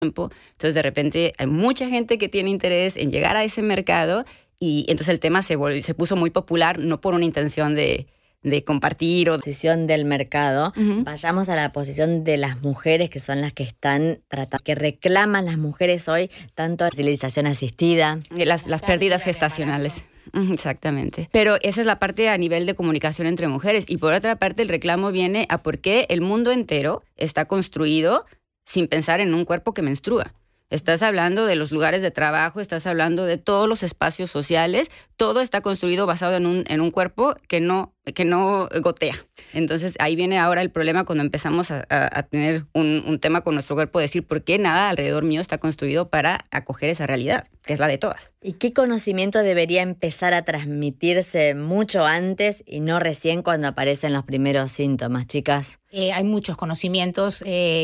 tiempo. Entonces, de repente, hay mucha gente que tiene interés en llegar a ese mercado y entonces el tema se puso muy popular, no por una intención de compartir o posición del mercado. Vayamos a la posición de las mujeres, que son las que están tratando, que reclaman las mujeres hoy, tanto la fertilización asistida, las pérdidas gestacionales. Exactamente. Pero esa es la parte a nivel de comunicación entre mujeres. Y por otra parte, el reclamo viene a por qué el mundo entero está construido sin pensar en un cuerpo que menstrua. Estás hablando de los lugares de trabajo, estás hablando de todos los espacios sociales, todo está construido basado en un cuerpo que no gotea. Entonces ahí viene ahora el problema cuando empezamos a tener un tema con nuestro cuerpo, decir por qué nada alrededor mío está construido para acoger esa realidad, que es la de todas. ¿Y qué conocimiento debería empezar a transmitirse mucho antes y no recién cuando aparecen los primeros síntomas, chicas? Hay muchos conocimientos que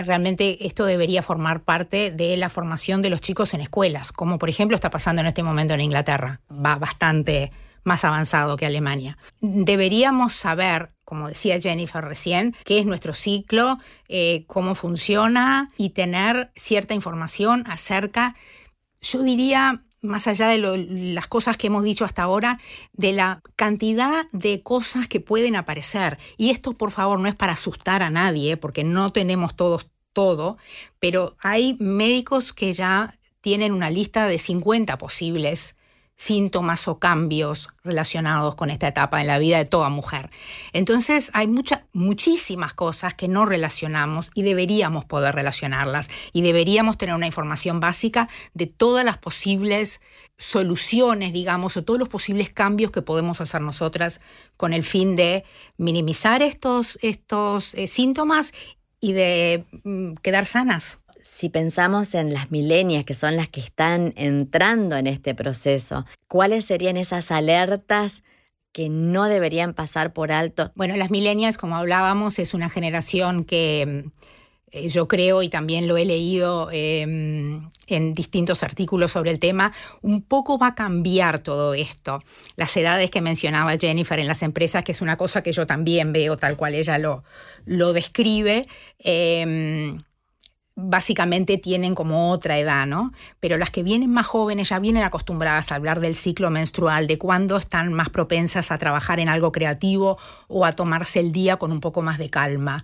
esto debería formar parte de la formación de los chicos en escuelas, como por ejemplo está pasando en este momento en Inglaterra. Va bastante más avanzado que Alemania. Deberíamos saber, como decía Jennifer recién, qué es nuestro ciclo, cómo funciona y tener cierta información acerca, yo diría, más allá de las cosas que hemos dicho hasta ahora, de la cantidad de cosas que pueden aparecer. Y esto, por favor, no es para asustar a nadie, porque no tenemos todos todo, pero hay médicos que ya tienen una lista de 50 posibles síntomas o cambios relacionados con esta etapa en la vida de toda mujer. Entonces hay muchísimas cosas que no relacionamos y deberíamos poder relacionarlas y deberíamos tener una información básica de todas las posibles soluciones, digamos, o todos los posibles cambios que podemos hacer nosotras con el fin de minimizar estos síntomas y de quedar sanas. Si pensamos en las millennials, que son las que están entrando en este proceso, ¿cuáles serían esas alertas que no deberían pasar por alto? Bueno, las millennials, como hablábamos, es una generación que yo creo, y también lo he leído en distintos artículos sobre el tema, un poco va a cambiar todo esto. Las edades que mencionaba Jennifer en las empresas, que es una cosa que yo también veo tal cual ella lo describe, básicamente tienen como otra edad, ¿no? Pero las que vienen más jóvenes ya vienen acostumbradas a hablar del ciclo menstrual, de cuándo están más propensas a trabajar en algo creativo o a tomarse el día con un poco más de calma.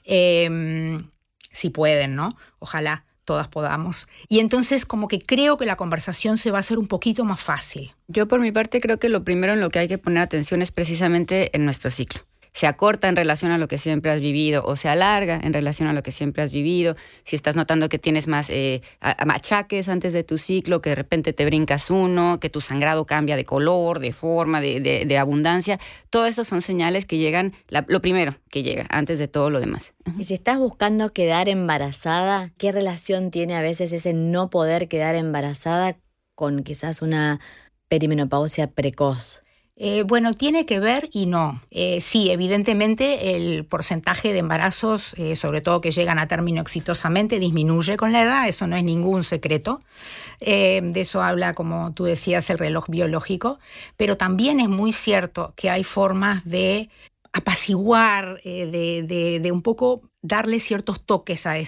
Si pueden, ¿no? Ojalá todas podamos. Y entonces como que creo que la conversación se va a hacer un poquito más fácil. Yo por mi parte creo que lo primero en lo que hay que poner atención es precisamente en nuestro ciclo. Se acorta en relación a lo que siempre has vivido o se alarga en relación a lo que siempre has vivido. Si estás notando que tienes más achaques antes de tu ciclo, que de repente te brincas uno, que tu sangrado cambia de color, de forma, de abundancia, todo eso son señales que llegan, lo primero que llega, antes de todo lo demás. Y si estás buscando quedar embarazada, ¿qué relación tiene a veces ese no poder quedar embarazada con quizás una perimenopausia precoz? Bueno, tiene que ver y no. Sí, evidentemente el porcentaje de embarazos, sobre todo que llegan a término exitosamente, disminuye con la edad, eso no es ningún secreto. De eso habla, como tú decías, el reloj biológico, pero también es muy cierto que hay formas de apaciguar, de un poco darle ciertos toques a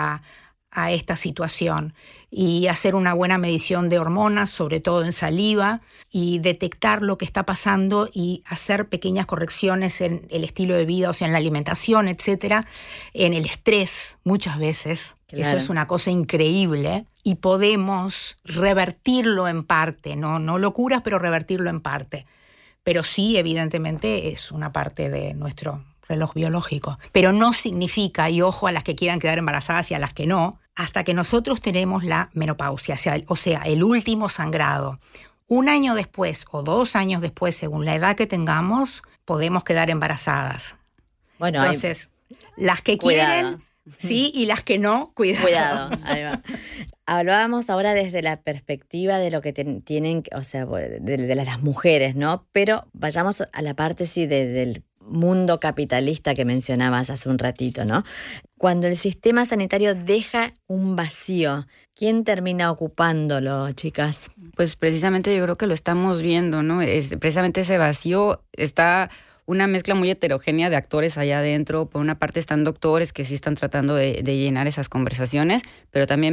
esta situación y hacer una buena medición de hormonas, sobre todo en saliva, y detectar lo que está pasando y hacer pequeñas correcciones en el estilo de vida, o sea, en la alimentación, etcétera, en el estrés muchas veces. Claro. Eso es una cosa increíble y podemos revertirlo en parte, no locuras, pero revertirlo en parte. Pero sí, evidentemente, es una parte de nuestro reloj biológico. Pero no significa, y ojo a las que quieran quedar embarazadas y a las que no, hasta que nosotros tenemos la menopausia, o sea, el último sangrado. 1 año después o 2 años después, según la edad que tengamos, podemos quedar embarazadas. Bueno, entonces, las que quieren, sí, y las que no, cuidado. Cuidado, ahí va. Hablábamos ahora desde la perspectiva de lo que tienen, o sea, de las mujeres, ¿no? Pero vayamos a la parte, sí, del mundo capitalista que mencionabas hace un ratito, ¿no? Cuando el sistema sanitario deja un vacío, ¿quién termina ocupándolo, chicas? Pues precisamente yo creo que lo estamos viendo, ¿no? Precisamente ese vacío está una mezcla muy heterogénea de actores allá adentro. Por una parte están doctores que sí están tratando de llenar esas conversaciones, pero también